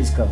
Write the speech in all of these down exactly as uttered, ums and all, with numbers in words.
Please come.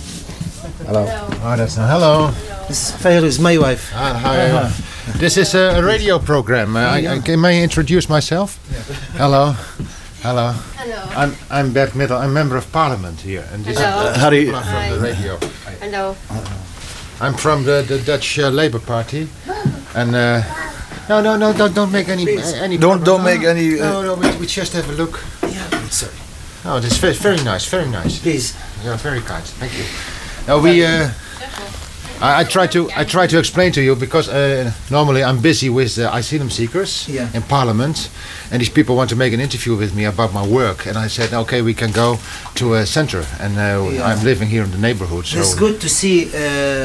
Hello. Oh, that's not, hello. This Fahir is my wife. Ah, hi. Uh, this is a, a radio program. Uh, I, I, can I introduce myself? Yeah. Hello. Hello. Hello. I'm I'm Bert Middel. I'm member of parliament here, and this Hello. is How do you? from the radio. Hello. I'm from the, the Dutch uh, Labour Party, and uh, no, no, no, don't don't make any uh, any. Don't don't no, make no, any. Uh, No, no, we, we just have a look. Yeah, sorry. Oh, this is very, very nice, very nice. Please. Yeah, very kind. Thank you. Now we. Uh, I, I try to I try to explain to you because uh, normally I'm busy with uh, asylum seekers Yeah. in Parliament, and these people want to make an interview with me about my work, and I said, okay, we can go to a centre, and uh, Yeah. I'm living here in the neighborhood. So It's good to see uh,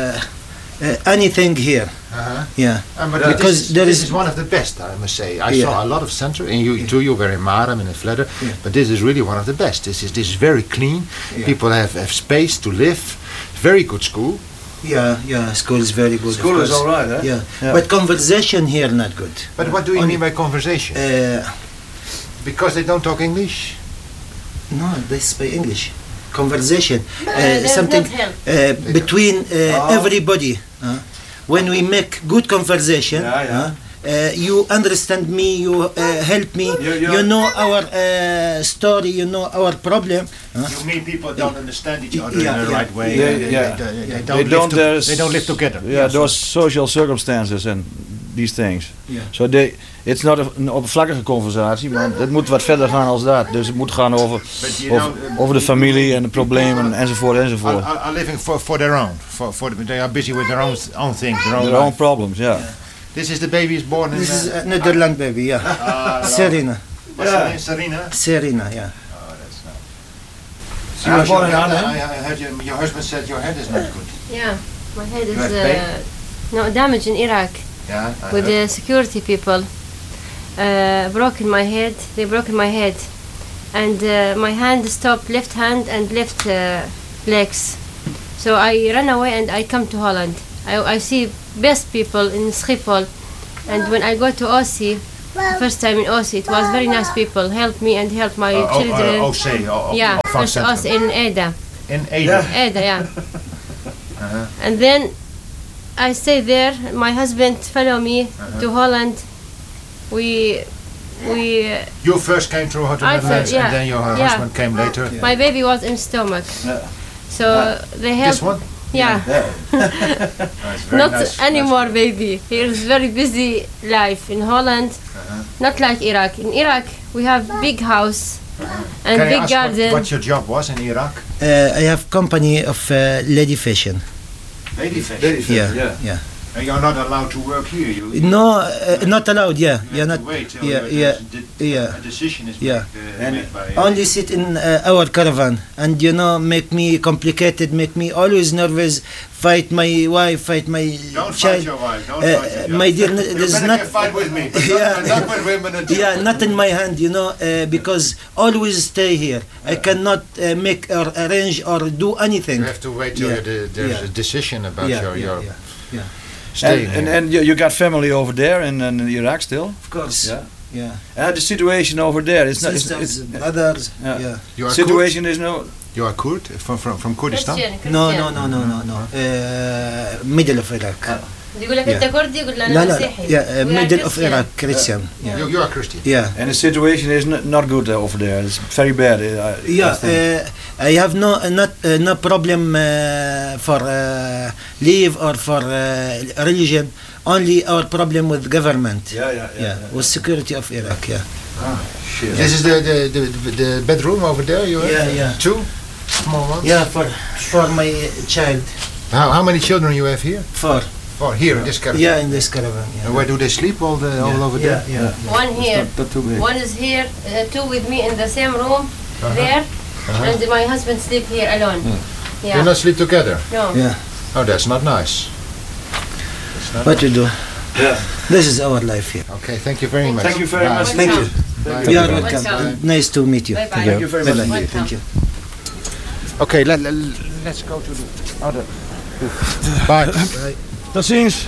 uh, anything here. Uh-huh. Yeah. Um, but Because this, is, there this is- is one of the best, I must say. I Yeah. saw a lot of centre, and you too. You were in Marem and in Vledder, Yeah. but this is really one of the best. This is this is very clean. Yeah. People have, have space to live. Very good school. Yeah, yeah, school is very good. School of is course. all right, eh? Yeah. Yeah. But conversation here not good. But what do you Only- mean by conversation? Uh, Because they don't talk English. no, they speak English. Conversation. But Uh, there's something not help. uh, between uh, Oh. everybody. uh, when we make good conversation, Yeah, yeah. uh, uh, you understand me, you uh, help me, You- you- you know our uh, story, you know our problem. uh, You mean people don't understand each other Yeah, in the yeah, right way, yeah. They, yeah. they, they, They don't They live don't. to- there's- they don't live together. Yeah, those social circumstances and these things. Yeah. So they, it's not een oppervlakkige conversatie, maar het moet wat verder gaan als dat. Dus het moet gaan over, But you over, know, uh, over de familie en de problemen enzovoort are, enzovoort. are, are living for, for their own. For, for the, they are busy with their own own things, their own Their own life. problems, ja. This is the baby is born in. This is uh, a Netherlands baby, yeah. uh, Serena, what's her name? Serena. Serena, yeah. Oh, that's nice. She was born in I, Arnhem? I, I heard your, your husband said your head is not good. Yeah, my head is You have uh, pain? no damage in Iraq Yeah. I with heard. the security people. Uh, broken my head. They broken my head, and uh, my hand stopped. Left hand and left uh, legs. So I ran away and I come to Holland. I, I see best people in Schiphol, and when I go to Aussie, first time in Aussie, it was very nice people. Help me and help my Oh, oh, children. uh, O C. Oh, oh, yeah, oh, Van first Centrum. Aussie in Eda. In Ede. Eda, yeah. Uh-huh. And then I stay there. My husband follow me to Holland. We, we. Uh, You first came through to I Netherlands, first, yeah. and then your Yeah. husband came later. My baby was in stomach, Yeah. so they help. This one? Yeah, Nice, very not nice, anymore, nice. baby. Here is very busy life in Holland. Uh-huh. Not like Iraq. In Iraq, we have big house and Can I big ask what, garden. what your job was in Iraq? Uh, I have company of uh, lady fashion. Lady fish. Yeah, yeah. yeah. And you're not allowed to work here. You, you No, uh, not allowed. Yeah, you yeah, have not. to wait till yeah, your- yeah, the- yeah. a decision is Yeah. made, uh, And made by. Only sit in uh, our caravan, and you know, make me complicated, make me always nervous. Fight my wife, fight my Don't child. fight your wife. Don't Uh, fight your my job. dear, n- You there's better not- get fight with me, but Yeah. not, not with women and Yeah, children. not in my hand, you know, uh, because always stay here. I cannot uh, make or arrange or do anything. You have to wait till Yeah. the, there's Yeah. a decision about Yeah, your, yeah, your yeah, yeah. staying And, and, here. and you, you got family over there in, in Iraq still? Of course. Yeah. Yeah. And the situation over there, it's not. It's, Sisters, it's, brothers. Yeah. Yeah. You are situation is no. Kurd? You are Kurd from from from Kurdistan. Christian, No, Christian. no, no, no, no, no. Uh, middle of Iraq. يقول لك Yeah. انت كردي يقول له لا انا لا. مسيحي. Yeah, uh, We are middle of Christian. Iraq, Christian. Yeah. You, you are Christian. Yeah. And the situation is not, not good over there. It's very bad. uh, I- I Yeah, think. uh, I have no uh, not uh, no problem uh, for uh, leave or for uh, religion. Only our problem with government. yeah, yeah, yeah. Yeah, with security of Iraq. Yeah. Shit. This is the, the, the, the bedroom over there. You have Yeah, yeah. two small ones. Yeah, for for my child. How, how many children you have here? For Four here in this caravan. yeah, in this caravan. Yeah. And where do they sleep? All the all Yeah, over yeah, there. Yeah. One here, Not, not too big. one is here, uh, two with me in the same room, there, Uh-huh. and my husband sleep here alone. Yeah. You not sleep together. No. Yeah. Oh, that's not nice. That's not What to do? Yeah. This is our life here. Okay, thank you very much. Thank you very Bye. much. Thank you. Bye. You are Bye. welcome. Welcome. Nice to meet you. Bye bye. Thank you very much. Bye-bye. Welcome. Thank you. Okay, let, let, let's go to the other. Bye. Tot ziens.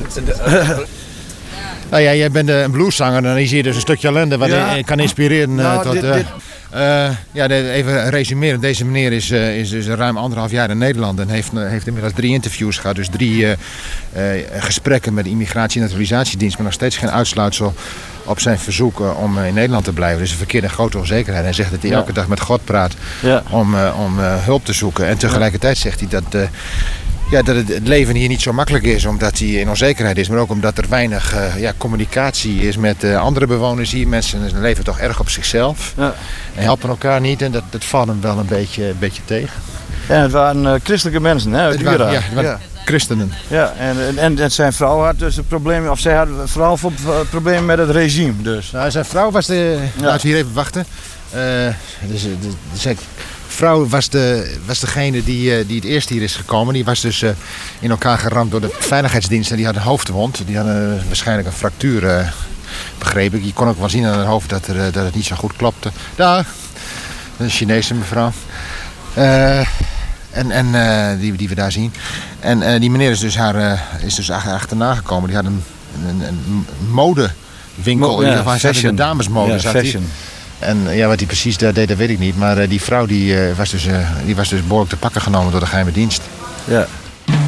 Nou ja, jij bent eh, een blueszanger en dan is hier dus een stukje ellende wat Ja. eh, kan inspireren eh, Nou, tot... dit- eh, dit- Uh, ja, de, even resumeren. Deze meneer is, uh, is dus ruim anderhalf jaar in Nederland en heeft, uh, heeft inmiddels drie interviews gehad. Dus drie uh, uh, gesprekken met de Immigratie- en Naturalisatiedienst, maar nog steeds geen uitsluitsel op zijn verzoek uh, om uh, in Nederland te blijven. Dus een verkeerde grote onzekerheid. Hij zegt dat hij ja. elke dag met God praat ja. om, uh, om uh, hulp te zoeken. En tegelijkertijd zegt hij dat... Uh, Ja, dat het, het leven hier niet zo makkelijk is omdat hij in onzekerheid is. Maar ook omdat er weinig uh, ja, communicatie is met uh, andere bewoners hier. Mensen leven toch erg op zichzelf. Ja. En helpen elkaar niet. En dat, dat valt hem wel een beetje, een beetje tegen. Ja, het waren uh, christelijke mensen, hè? Het waren, ja, het waren ja. christenen. Ja, en, en, en zijn vrouw had dus een probleem, of zij had vooral problemen met het regime. Dus. Nou, zijn vrouw was de... Ja. Laten we hier even wachten. Uh, dus, de, de, zijn vrouw was, de, was degene die, uh, die het eerst hier is gekomen. Die was dus uh, in elkaar geramd door de veiligheidsdienst. En die had een hoofdwond. Die had uh, waarschijnlijk een fractuur, uh, begreep ik. Je kon ook wel zien aan haar hoofd dat, er, uh, dat het niet zo goed klopte. Daar, een Chinese mevrouw. Uh, en, en uh, die, die we daar zien. En uh, die meneer is dus, haar, uh, is dus achterna gekomen. Die had een, een, een modewinkel. Mo- ja, hij zat in de damesmode. Ja, zat fashion. En ja, wat hij precies daar deed, dat weet ik niet. Maar uh, die vrouw die, uh, was dus, uh, die was dus behoorlijk te pakken genomen door de geheime dienst. Ja.